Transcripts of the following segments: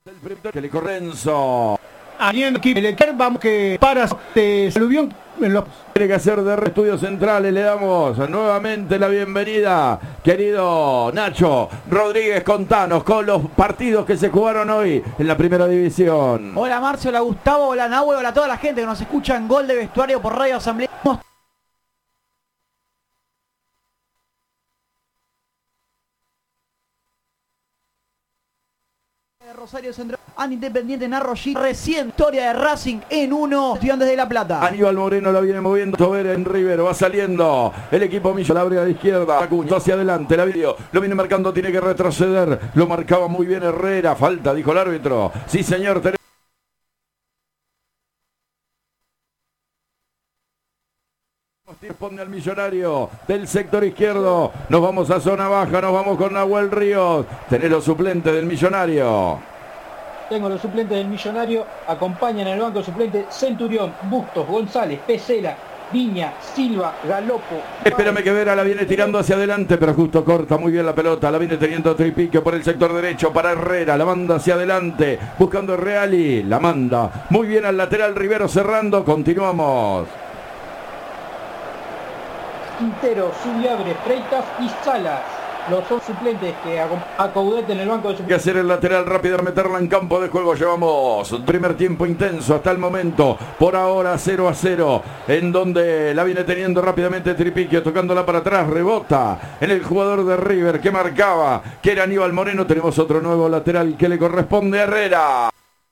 El primer que le Correnzo. Aniendo aquí el vamos que para de Salubión en los Tiene que hacer de Estudios Centrales. Le damos nuevamente la bienvenida, querido Nacho Rodríguez. Contanos con los partidos que se jugaron hoy en la primera división. Hola Marcio, hola Gustavo, hola Nahuel, hola a toda la gente que nos escucha en Gol de Vestuario por Radio Asamblea. Rosario Central, an Independiente Narroyí, recién historia de Racing en 1, Estudiantes de La Plata. Aníbal Moreno la viene moviendo, Tober en Rivero, va saliendo el equipo Millo, la abre a la izquierda, Acuña hacia adelante, la video, lo viene marcando, tiene que retroceder, lo marcaba muy bien Herrera, falta, dijo el árbitro, sí señor, responde al Millonario del sector izquierdo. Nos vamos a zona baja, nos vamos con Nahuel Ríos. Tenés los suplentes del Millonario. Tengo los suplentes del Millonario. Acompañan en el banco suplente Centurión, Bustos, González, Pesela, Viña, Silva, Galopo. Espérame que Vera la viene tirando hacia adelante, pero justo corta muy bien la pelota. La viene teniendo Tripique por el sector derecho para Herrera. La manda hacia adelante, buscando a Reali. La manda muy bien al lateral Rivero cerrando. Continuamos. Quintero, Subiabre, Freitas y Salas. Los son suplentes que acaudeten en el banco de suplentes. Hay que hacer el lateral rápido, meterla en campo de juego. Llevamos un primer tiempo intenso hasta el momento. Por ahora 0-0. En donde la viene teniendo rápidamente Tripiquio, tocándola para atrás. Rebota en el jugador de River que marcaba, que era Aníbal Moreno. Tenemos otro nuevo lateral que le corresponde a Herrera.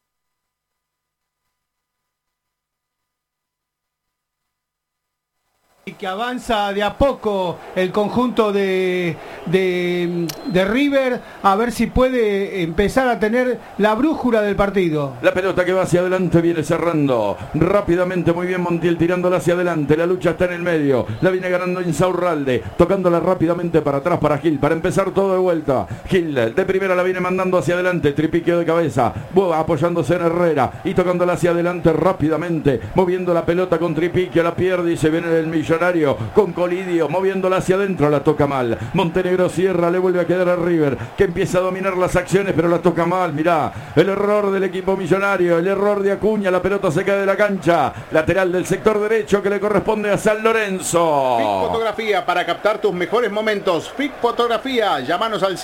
que avanza de a poco el conjunto de River, a ver si puede empezar a tener la brújula del partido. La pelota que va hacia adelante viene cerrando rápidamente, muy bien Montiel tirándola hacia adelante, la lucha está en el medio, la viene ganando Insaurralde, tocándola rápidamente para atrás para Gil, para empezar todo de vuelta. Gil de primera la viene mandando hacia adelante, Tripiquio de cabeza, apoyándose en Herrera y tocándola hacia adelante rápidamente, moviendo la pelota con Tripiquio, la pierde y se viene el Millonario con Colidio, moviéndola hacia adentro, la toca mal. Montenegro cierra, le vuelve a quedar a River, que empieza a dominar las acciones, pero la toca mal. Mirá, el error del equipo Millonario, el error de Acuña, la pelota se cae de la cancha. Lateral del sector derecho que le corresponde a San Lorenzo. FIC Fotografía, para captar tus mejores momentos. FIC Fotografía, llámanos al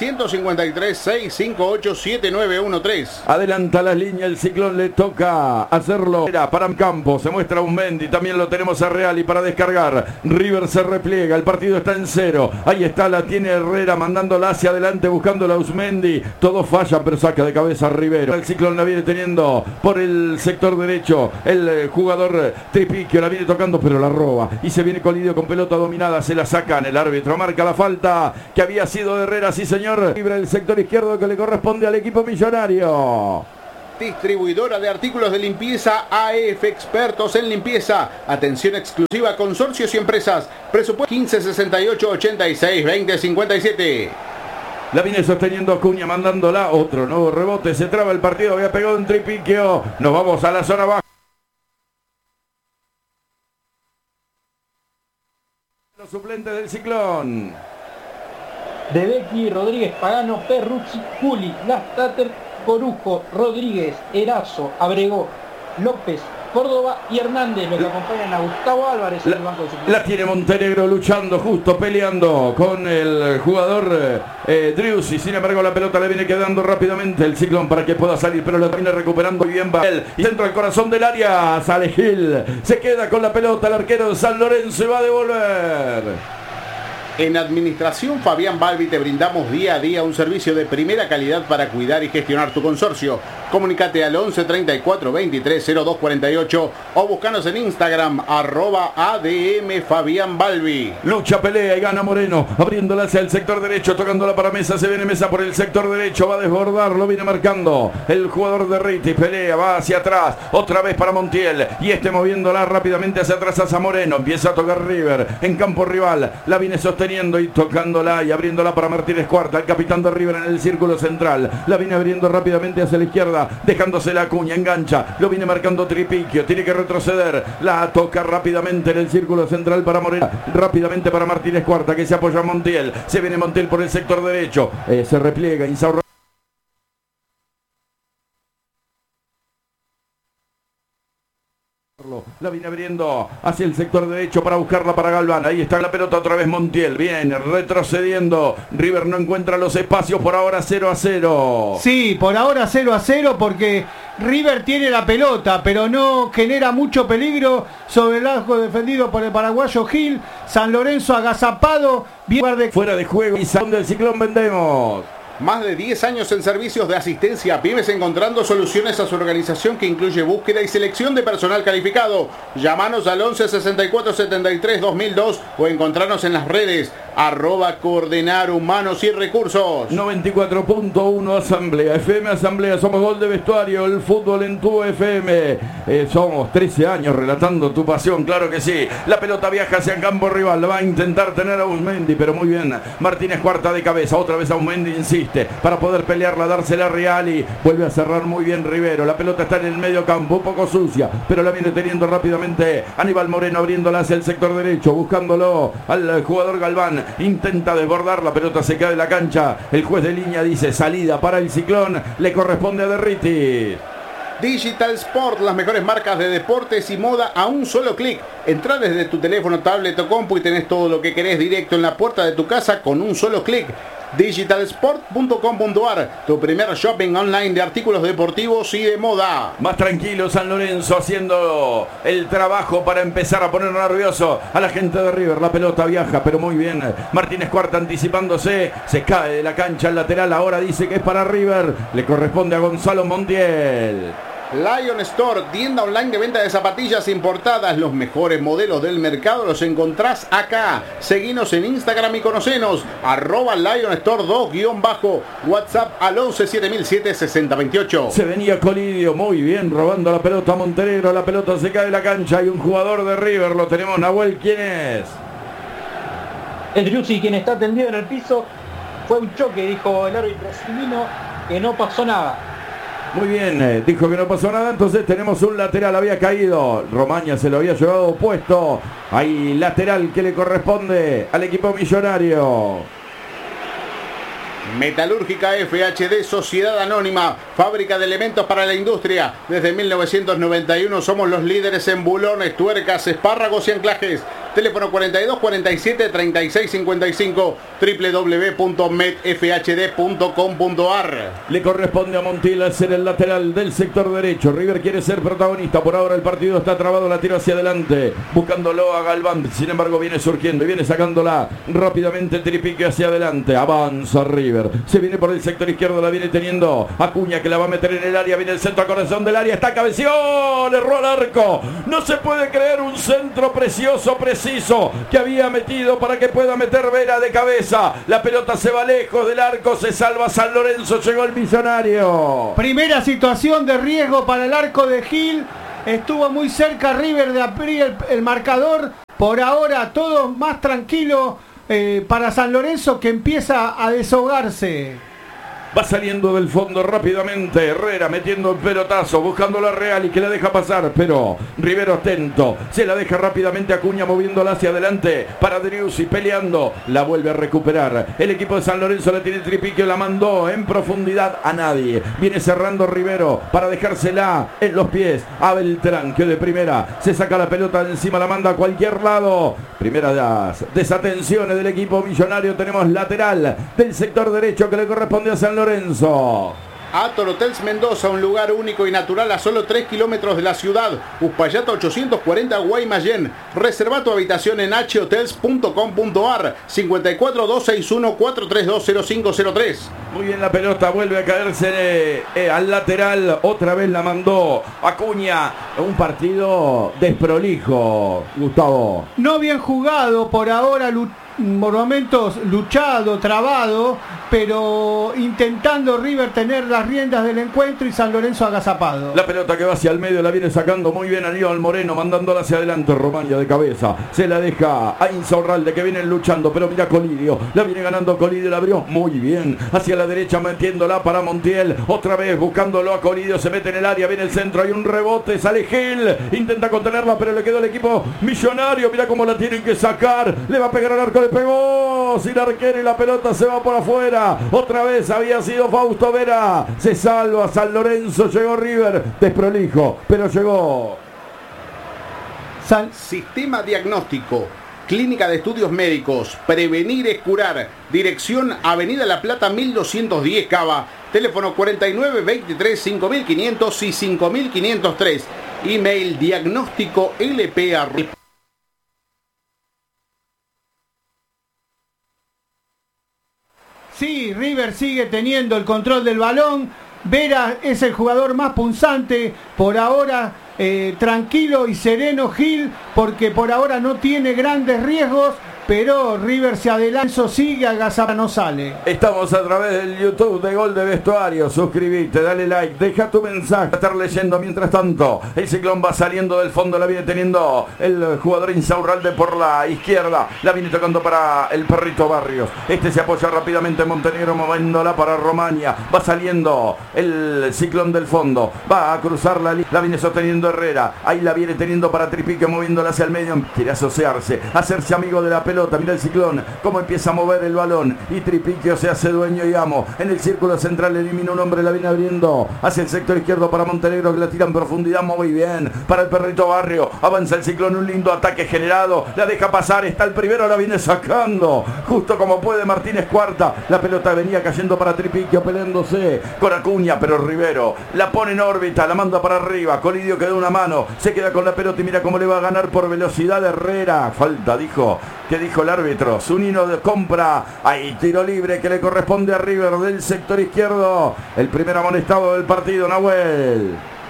153-658-7913. Adelanta las líneas, el Ciclón le toca hacerlo para campo, se muestra un Mendy, también lo tenemos a Real y para descargar. River se repliega, el partido está en 0. Ahí está, la tiene Herrera mandándola hacia adelante, buscándola a Usmendi. Todos fallan, pero saca de cabeza a Rivero. El Ciclón la viene teniendo por el sector derecho. El jugador Tripiquio la viene tocando, pero la roba. Y se viene Colidio con pelota dominada, se la sacan. El árbitro marca la falta que había sido de Herrera, sí señor. Libre el sector izquierdo que le corresponde al equipo Millonario. Distribuidora de artículos de limpieza AF, expertos en limpieza. Atención exclusiva a consorcios y empresas. Presupuesto 1568 86 20 57. La viene sosteniendo Acuña, mandándola. Otro nuevo rebote, se traba el partido. Había pegado un Tripiquio. Nos vamos a la zona baja. Los suplentes del Ciclón. De Becky, Rodríguez, Pagano, Perrucci, Juli, Lastater, Corujo, Rodríguez, Erazo, Abregó, López, Córdoba y Hernández, los que acompañan a Gustavo Álvarez en el banco de suplentes. La tiene Montenegro luchando, justo peleando con el jugador Driussi. Sin embargo, la pelota le viene quedando rápidamente el Ciclón para que pueda salir, pero la viene recuperando bien Bael. Y dentro del corazón del área sale Gil. Se queda con la pelota el arquero de San Lorenzo y va a devolver. En Administración Fabián Balbi te brindamos día a día un servicio de primera calidad para cuidar y gestionar tu consorcio. Comunicate al 11 34 23 02 48 o búscanos en Instagram @ADM Fabián Balbi. Lucha, pelea y gana Moreno, abriéndola hacia el sector derecho, tocándola para Mesa, se viene Mesa por el sector derecho, va a desbordar, lo viene marcando el jugador de Riti, pelea, va hacia atrás, otra vez para Montiel, y moviéndola rápidamente hacia atrás hacia Moreno, empieza a tocar River, en campo rival, la viene sosteniendo y tocándola y abriéndola para Martínez Cuarta, el capitán de River en el círculo central, la viene abriendo rápidamente hacia la izquierda, dejándose la Acuña, engancha, lo viene marcando Tripiquio, tiene que retroceder, la toca rápidamente en el círculo central para Moreno, rápidamente para Martínez Cuarta, que se apoya a Montiel, se viene Montiel por el sector derecho, se repliega, Insaurralde La viene abriendo hacia el sector derecho para buscarla para Galván. Ahí está la pelota otra vez Montiel. Bien, retrocediendo. River no encuentra los espacios. Por ahora 0-0. Sí, por ahora 0-0 porque River tiene la pelota, pero no genera mucho peligro sobre el arco defendido por el paraguayo Gil. San Lorenzo agazapado. Fuera de juego y salón del Ciclón vendemos. Más de 10 años en servicios de asistencia a pymes, encontrando soluciones a su organización que incluye búsqueda y selección de personal calificado. Llámanos al 11 64 73 2002 o encontrarnos en las redes @coordenar humanos y recursos. 94.1 Asamblea FM. Asamblea, somos Gol de Vestuario, el fútbol en tu FM. Somos 13 años relatando tu pasión, claro que sí. La pelota viaja hacia el campo rival, va a intentar tener a Ausmendi, pero muy bien. Martínez cuarta de cabeza, otra vez Ausmendi insiste para poder pelearla, dársela a Reali. Vuelve a cerrar muy bien Rivero. La pelota está en el medio campo, un poco sucia, pero la viene teniendo rápidamente Aníbal Moreno, abriéndola hacia el sector derecho, buscándolo al jugador Galván. Intenta desbordar, la pelota se cae de la cancha. El juez de línea dice salida para el Ciclón. Le corresponde a Derriti. Digital Sport, las mejores marcas de deportes y moda a un solo clic. Entrá desde tu teléfono, tablet o compu y tenés todo lo que querés directo en la puerta de tu casa con un solo clic. Digitalsport.com.ar, tu primer shopping online de artículos deportivos y de moda. Más tranquilo San Lorenzo haciendo el trabajo para empezar a poner nervioso a la gente de River. La pelota viaja, pero muy bien. Martínez Cuarta anticipándose, se cae de la cancha al lateral. Ahora dice que es para River. Le corresponde a Gonzalo Montiel. Lion Store, tienda online de venta de zapatillas importadas. Los mejores modelos del mercado los encontrás acá. Seguinos en Instagram y conocenos. @Lion Store 2_ WhatsApp al 11 7007 6028. Se venía Colidio, muy bien, robando la pelota a Montenegro. La pelota se cae de la cancha. Hay un jugador de River, lo tenemos. Nahuel, ¿quién es? Es Driussi quien está tendido en el piso. Fue un choque, dijo el árbitro Simino, que no pasó nada. Muy bien, dijo que no pasó nada, entonces tenemos un lateral, había caído, Romaña se lo había llevado puesto, hay lateral que le corresponde al equipo millonario. Metalúrgica FHD, Sociedad Anónima, fábrica de elementos para la industria. Desde 1991 somos los líderes en bulones, tuercas, espárragos y anclajes. Teléfono 42 47 36 55, www.medfhd.com.ar. Le corresponde a Montiel ser el lateral del sector derecho. River quiere ser protagonista. Por ahora el partido está trabado, la tira hacia adelante, buscándolo a Galván. Sin embargo viene surgiendo y viene sacándola rápidamente. Tripique hacia adelante, avanza River. Se viene por el sector izquierdo, la viene teniendo Acuña, que la va a meter en el área. Viene el centro a corazón del área, está cabeción, erró al arco. No se puede creer, un centro precioso, preciso que había metido para que pueda meter Vera de cabeza. La pelota se va lejos del arco, se salva San Lorenzo, llegó el millonario. Primera situación de riesgo para el arco de Gil. Estuvo muy cerca River de abrir el marcador. Por ahora todo más tranquilo para San Lorenzo, que empieza a desahogarse. Va saliendo del fondo rápidamente Herrera, metiendo el pelotazo, buscando a Real y que la deja pasar, pero Rivero atento, se la deja rápidamente a Acuña, moviéndola hacia adelante para Driussi, peleando, la vuelve a recuperar. El equipo de San Lorenzo la tiene Tripique, la mandó en profundidad a nadie. Viene cerrando Rivero para dejársela en los pies a Beltrán, que de primera se saca la pelota de encima, la manda a cualquier lado. Primera de las desatenciones del equipo millonario. Tenemos lateral del sector derecho que le corresponde a San Lorenzo. Ator Hotels Mendoza, un lugar único y natural a solo 3 kilómetros de la ciudad. Uspallata 840 Guaymallén. Reserva tu habitación en hotels.com.ar 54 261 432 0503. Muy bien, la pelota vuelve a caerse al lateral. Otra vez la mandó Acuña. Un partido desprolijo, Gustavo. No bien jugado por ahora, por momentos luchado, trabado, pero intentando River tener las riendas del encuentro y San Lorenzo agazapado. La pelota que va hacia el medio la viene sacando muy bien Aníbal Moreno, mandándola hacia adelante. Romaña de cabeza, se la deja a Insaurralde, que vienen luchando, pero mira Colidio, la viene ganando Colidio, la abrió muy bien hacia la derecha, metiéndola para Montiel, otra vez buscándolo a Colidio, se mete en el área, viene el centro, hay un rebote, sale Gil, intenta contenerla, pero le quedó el equipo millonario. Mira cómo la tienen que sacar, le va a pegar al arco, le pegó sin arquero y la pelota se va por afuera. Otra vez había sido Fausto Vera, se salva San Lorenzo, llegó River, desprolijo, pero llegó. Sistema Diagnóstico, Clínica de Estudios Médicos, Prevenir es Curar, dirección Avenida La Plata 1210 Cava, teléfono 49 23 5500 y 5503, email diagnóstico lp. Sí, River sigue teniendo el control del balón. Vera es el jugador más punzante por ahora, tranquilo y sereno Gil, porque por ahora no tiene grandes riesgos, pero River se adelanta, sigue, Agazapa no sale. Estamos a través del YouTube de Gol de Vestuario. Suscribite, dale like, deja tu mensaje, estar leyendo. Mientras tanto, el Ciclón va saliendo del fondo, la viene teniendo el jugador Insaurralde por la izquierda, la viene tocando para el Perrito Barrios. Este se apoya rápidamente en Montenegro, moviéndola para Romaña. Va saliendo el Ciclón del fondo, va a cruzar la viene sosteniendo Herrera. Ahí la viene teniendo para Tripique, moviéndola hacia el medio. Quiere asociarse, hacerse amigo de la pelota. Mira el Ciclón, cómo empieza a mover el balón. Y Tripiquio se hace dueño y amo. En el círculo central elimina un hombre, la viene abriendo hacia el sector izquierdo para Montenegro, que la tira en profundidad muy bien. Para el Perrito Barrio, avanza el Ciclón, un lindo ataque generado. La deja pasar, está el primero, la viene sacando. Justo como puede Martínez Cuarta. La pelota venía cayendo para Tripiquio, peleándose con Acuña, pero Rivero la pone en órbita, la manda para arriba. Colidio que da una mano, se queda con la pelota y mira cómo le va a ganar por velocidad Herrera. Falta, dijo. ¿Qué dijo el árbitro? Zunino de compra. Ahí tiro libre que le corresponde a River del sector izquierdo. El primer amonestado del partido, Nahuel.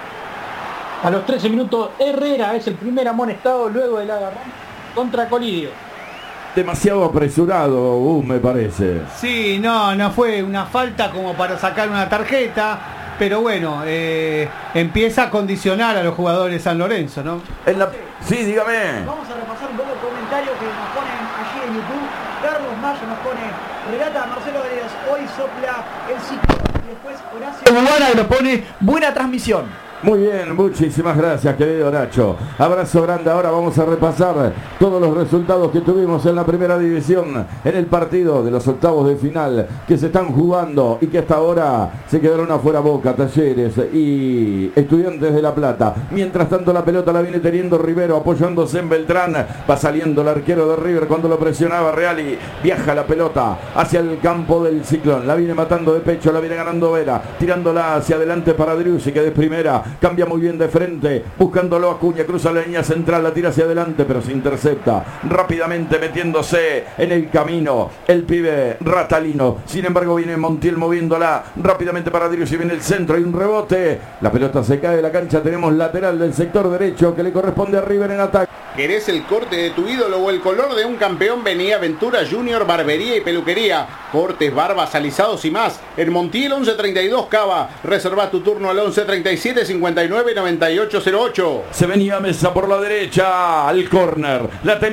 A los 13 minutos, Herrera es el primer amonestado luego del agarrón contra Colidio. Demasiado apresurado, me parece. Sí, no fue una falta como para sacar una tarjeta. Pero bueno, empieza a condicionar a los jugadores de San Lorenzo, ¿no? Sí, dígame. Vamos a repasar un poco el comentario que nos ponen allí en YouTube. Carlos Mayo nos pone, relata Marcelo Veredas, hoy sopla el ciclo. Y después Horacio Bubana que nos pone, buena transmisión. Muy bien, muchísimas gracias, querido Nacho. Abrazo grande. Ahora vamos a repasar todos los resultados que tuvimos en la primera división, en el partido de los octavos de final que se están jugando y que hasta ahora se quedaron afuera Boca, Talleres y Estudiantes de La Plata. Mientras tanto la pelota la viene teniendo Rivero apoyándose en Beltrán. Va saliendo el arquero de River cuando lo presionaba Real y viaja la pelota hacia el campo del Ciclón. La viene matando de pecho, la viene ganando Vera, tirándola hacia adelante para Driussi, que de primera cambia muy bien de frente, buscándolo a Acuña, cruza la línea central, la tira hacia adelante, pero se intercepta rápidamente metiéndose en el camino el pibe Ratalino. Sin embargo viene Montiel moviéndola rápidamente para Driussi, viene el centro y un rebote, la pelota se cae de la cancha. Tenemos lateral del sector derecho que le corresponde a River en ataque. ¿Querés el corte de tu ídolo o el color de un campeón? Vení a Ventura Junior Barbería y Peluquería. Cortes, barbas, alisados y más. En Montiel 1132 Cava. Reserva tu turno al 1137 59 9808. Se venía Mesa por la derecha al córner. La tenía